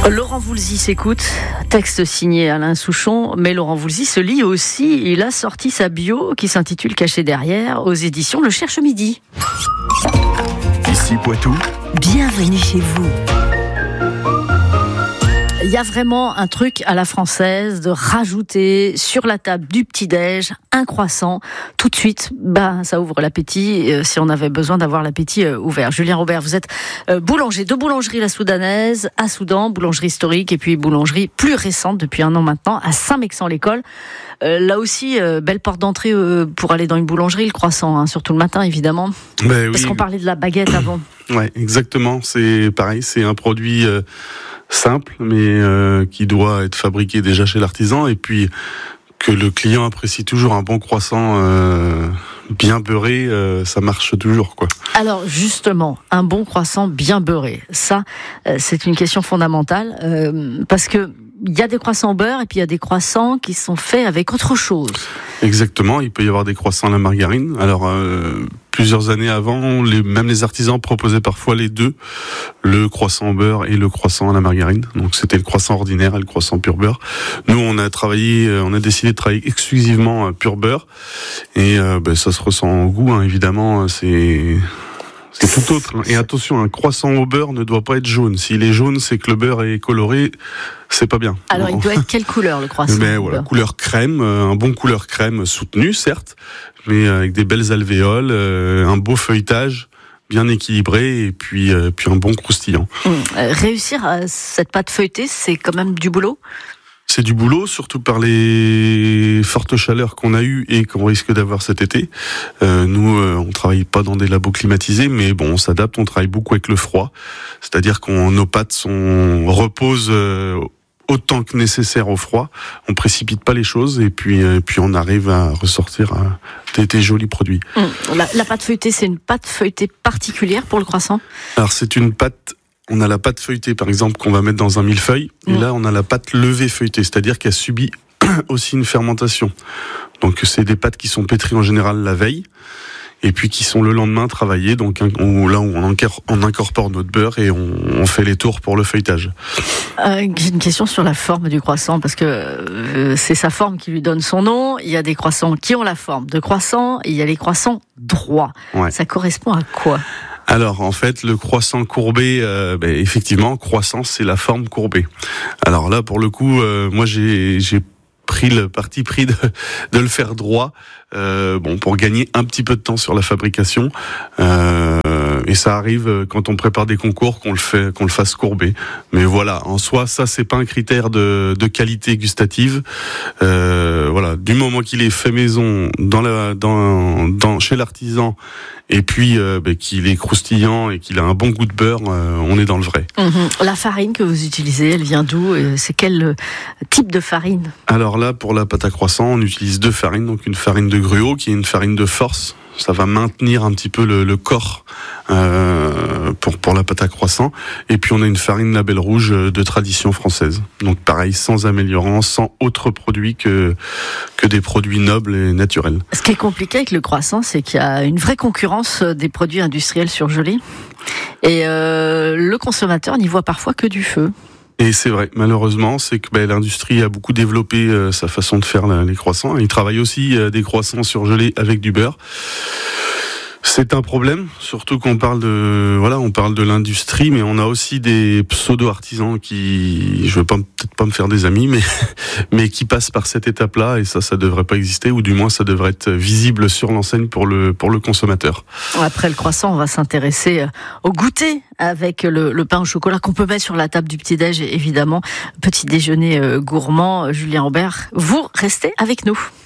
Laurent Voulzy s'écoute, texte signé Alain Souchon, mais Laurent Voulzy se lit aussi. Il a sorti sa bio qui s'intitule Caché derrière aux éditions Le Cherche Midi. Ici Poitou. Bienvenue chez vous. Il y a vraiment un truc à la française de rajouter sur la table du petit-déj un croissant. Tout de suite, ça ouvre l'appétit si on avait besoin d'avoir l'appétit ouvert. Julien Robert, vous êtes boulanger de boulangerie La Soudanaise à Soudan, boulangerie historique et puis boulangerie plus récente depuis 1 an maintenant à Saint-Mexant-l'École. Là aussi, belle porte d'entrée pour aller dans une boulangerie, le croissant, surtout le matin évidemment. Parce qu'on parlait de la baguette avant. Ouais, exactement. C'est pareil, c'est un produit simple, mais qui doit être fabriqué déjà chez l'artisan, et puis que le client apprécie toujours un bon croissant bien beurré, ça marche toujours, quoi. Alors justement, un bon croissant bien beurré, ça, c'est une question fondamentale, parce que il y a des croissants au beurre et puis il y a des croissants qui sont faits avec autre chose. Exactement, il peut y avoir des croissants à la margarine. Alors, plusieurs années avant, même les artisans proposaient parfois les deux, le croissant au beurre et le croissant à la margarine. Donc c'était le croissant ordinaire et le croissant pur beurre. Nous, on a décidé de travailler exclusivement pur beurre, et ça se ressent au goût, évidemment, c'est tout autre. Et attention, un croissant au beurre ne doit pas être jaune. S'il est jaune, c'est que le beurre est coloré, c'est pas bien. Alors, il doit être quelle couleur, le croissant? Voilà, couleur crème, un bon couleur crème soutenu, certes, mais avec des belles alvéoles, un beau feuilletage bien équilibré, et puis un bon croustillant. Réussir cette pâte feuilletée, c'est quand même du boulot? C'est du boulot, surtout par les fortes chaleurs qu'on a eues et qu'on risque d'avoir cet été. Nous, on travaille pas dans des labos climatisés, mais bon, on s'adapte, on travaille beaucoup avec le froid. C'est-à-dire nos pâtes reposent autant que nécessaire au froid. On précipite pas les choses, et puis on arrive à ressortir des jolis produits. La pâte feuilletée, c'est une pâte feuilletée particulière pour le croissant? Alors, c'est une pâte. On a la pâte feuilletée, par exemple, qu'on va mettre dans un millefeuille. Et là, on a la pâte levée feuilletée, c'est-à-dire qu'elle subit aussi une fermentation. Donc, c'est des pâtes qui sont pétries en général la veille, et puis qui sont le lendemain travaillées. Donc, là où on incorpore notre beurre et on fait les tours pour le feuilletage. J'ai une question sur la forme du croissant, parce que c'est sa forme qui lui donne son nom. Il y a des croissants qui ont la forme de croissant, et il y a les croissants droits. Ouais. Ça correspond à quoi ? Alors, en fait, le croissant courbé, effectivement, croissant, c'est la forme courbée. Alors là, pour le coup, moi, j'ai pris le parti pris de le faire droit, pour gagner un petit peu de temps sur la fabrication. Et ça arrive quand on prépare des concours qu'on le fasse courber. Mais voilà, en soi, ça, c'est pas un critère de qualité gustative. Voilà, du moment qu'il est fait maison chez l'artisan, et puis qu'il est croustillant et qu'il a un bon goût de beurre, on est dans le vrai. La farine que vous utilisez, elle vient d'où? C'est quel type de farine? Alors là, pour la pâte à croissant, on utilise 2 farines. Donc une farine de gruau, qui est une farine de force. Ça va maintenir un petit peu le corps pour la pâte à croissant. Et puis on a une farine Label Rouge de tradition française. Donc pareil, sans améliorant, sans autre produit que des produits nobles et naturels. Ce qui est compliqué avec le croissant, c'est qu'il y a une vraie concurrence des produits industriels surgelés. Et le consommateur n'y voit parfois que du feu. Et c'est vrai, malheureusement, c'est que l'industrie a beaucoup développé sa façon de faire les croissants. Ils travaillent aussi des croissants surgelés avec du beurre. C'est un problème, surtout qu'on parle de l'industrie, mais on a aussi des pseudo-artisans qui, je veux peut-être pas me faire des amis, mais qui passent par cette étape-là, et ça devrait pas exister, ou du moins ça devrait être visible sur l'enseigne pour le consommateur. Après le croissant, on va s'intéresser au goûter avec le pain au chocolat qu'on peut mettre sur la table du petit-déj, évidemment. Petit déjeuner gourmand. Julien Robert, vous restez avec nous.